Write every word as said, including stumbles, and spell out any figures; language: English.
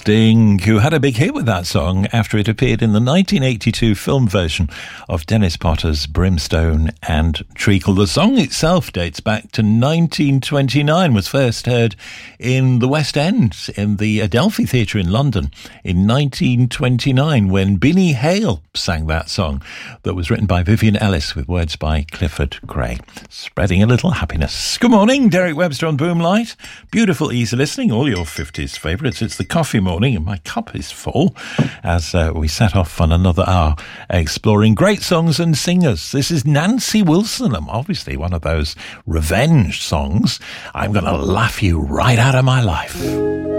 Sting, who had a big hit with that song after it appeared in the nineteen eighty-two film version of Dennis Potter's Brimstone and Treacle. The song itself dates back to nineteen twenty-nine, was first heard in the West End, in the Adelphi Theatre in London in nineteen twenty-nine, when Billy Hale sang that song that was written by Vivian Ellis with words by Clifford Gray. Spreading a little happiness. Good morning, Derek Webster on Boomlight. Beautiful, easy listening, all your fifties favourites. It's the coffee morning and my cup is full as uh, we set off on another hour exploring great songs and singers. This is Nancy Wilson, and obviously one of those revenge songs. I'm going to laugh you right out of my life.